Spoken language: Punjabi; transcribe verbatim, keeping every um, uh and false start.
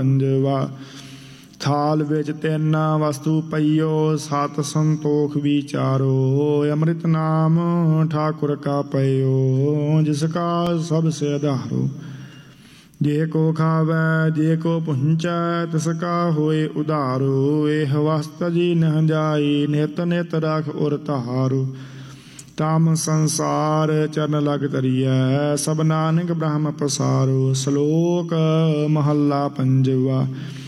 ਪੰਜਵਾ। ਥਾਲ ਵਿੱਚ ਤਿੰਨ ਵਸਤੂ ਪਈਓ, ਸਤ ਸੰਤੋਖ ਵਿਚਾਰੋ। ਅੰਮ੍ਰਿਤ ਨਾਮ ਠਾकुर ਕਾ ਪਈਓ, ਜਿਸ ਕਾ ਸਭ ਸੇ ਆਧਾਰੋ। ਜੇ ਕੋ ਖਾਵੈ ਜੇ ਕੋ ਪੁੰਚੈ, ਤਿਸ ਕਾ ਹੋਏ ਉਧਾਰੋ। ਇਹ ਵਸਤ ਜੀ ਨਹ ਜਾਈ, ਨਿਤ ਨਿਤ ਰਖ ਉਰ ਧਾਰੋ। ਤਮ ਸੰਸਾਰ ਚਰਨ ਲਗ ਧਰੀਐ, ਸਭ ਨਾਨਕ ਬ੍ਰਹਮ ਪਸਾਰੋ। ਸ਼ਲੋਕ ਮਹੱਲਾ ਪੰਜਵਾ।